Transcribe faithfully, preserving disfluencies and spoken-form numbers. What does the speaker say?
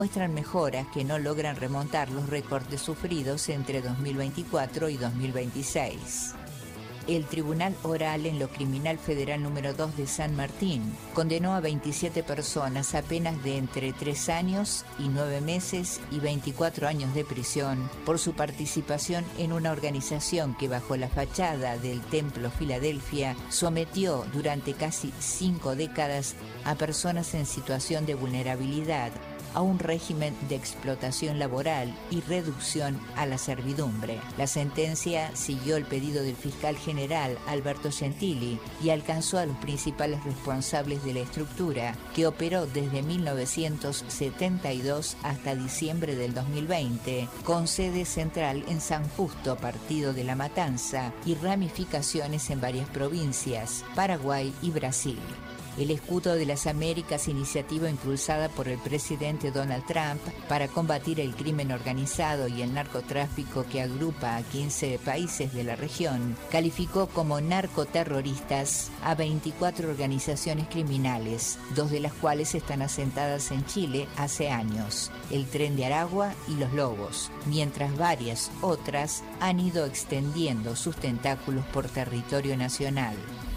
muestran mejoras que no logran remontar los recortes sufridos entre dos mil veinticuatro y dos mil veintiséis. El Tribunal Oral en lo Criminal Federal número dos de San Martín condenó a veintisiete personas a penas de entre tres años y nueve meses y veinticuatro años de prisión por su participación en una organización que bajo la fachada del Templo Filadelfia sometió durante casi cinco décadas a personas en situación de vulnerabilidad a un régimen de explotación laboral y reducción a la servidumbre. La sentencia siguió el pedido del fiscal general Alberto Gentili y alcanzó a los principales responsables de la estructura, que operó desde mil novecientos setenta y dos hasta diciembre del dos mil veinte, con sede central en San Justo, partido de La Matanza, y ramificaciones en varias provincias, Paraguay y Brasil. El Escudo de las Américas, iniciativa impulsada por el presidente Donald Trump para combatir el crimen organizado y el narcotráfico que agrupa a quince países de la región, calificó como narcoterroristas a veinticuatro organizaciones criminales, dos de las cuales están asentadas en Chile hace años, el Tren de Aragua y los Lobos, mientras varias otras han ido extendiendo sus tentáculos por territorio nacional.